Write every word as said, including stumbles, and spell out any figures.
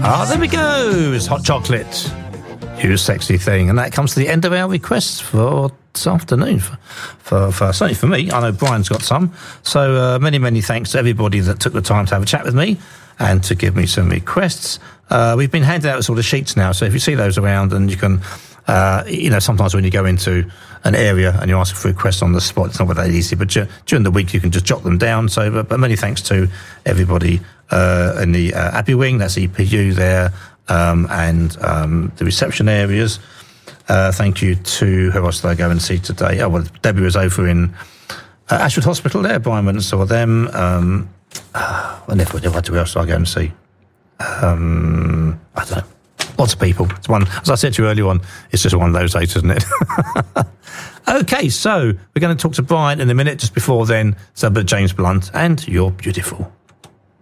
Ah, there we go. It's Hot Chocolate. You sexy thing. And that comes to the end of our requests for this afternoon. For, for, for certainly for me. I know Brian's got some. So uh, many, many thanks to everybody that took the time to have a chat with me and to give me some requests. Uh, we've been handing out sort of sheets now. So if you see those around, and you can, uh, you know, sometimes when you go into an area and you ask for requests on the spot, it's not that easy. But dur- during the week, you can just jot them down. So, but, but many thanks to everybody uh, in the uh, Abbey Wing. That's E P U there. Um, and um, the reception areas. Uh, thank you to, who else did I go and see today? Oh, well, Debbie was over in uh, Ashford Hospital there. Brian went and saw them. Um, uh, and if, if, who else did I go and see? Um, I don't know. Lots of people. It's one, as I said to you earlier on, it's just one of those days, isn't it? Okay, so we're going to talk to Brian in a minute. Just before then, it's a bit of James Blunt, and You're Beautiful.